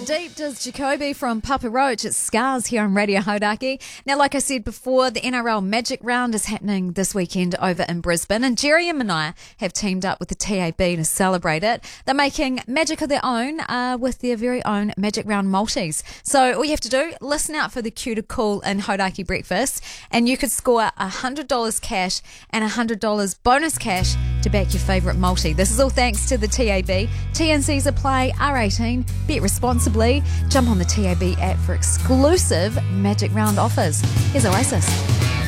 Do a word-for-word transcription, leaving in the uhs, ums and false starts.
Deep does Jacoby from Papa Roach. It's Scars here on Radio Hodaki. Now, like I said before, the N R L Magic Round is happening this weekend over in Brisbane, and Jerry and Mania have teamed up with the T A B to celebrate it. They're making magic of their own uh, with their very own Magic Round multis. So all you have to do, listen out for the Cue to Cool in Hodaki breakfast, and you could score one hundred dollars cash and one hundred dollars bonus cash to back your favourite multi. This is all thanks to the T A B. T N Cs apply, R eighteen, bet responsibly. Jump on the T A B app for exclusive Magic Round offers. Here's Oasis.